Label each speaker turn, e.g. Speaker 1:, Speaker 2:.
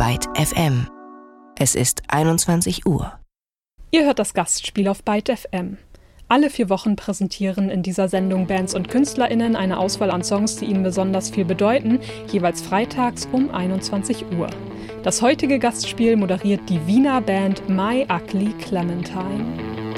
Speaker 1: Byte FM. Es ist 21 Uhr.
Speaker 2: Ihr hört das Gastspiel auf Byte FM. Alle 4 Wochen präsentieren in dieser Sendung Bands und KünstlerInnen eine Auswahl an Songs, die ihnen besonders viel bedeuten, jeweils freitags um 21 Uhr. Das heutige Gastspiel moderiert die Wiener Band My Ugly Clementine.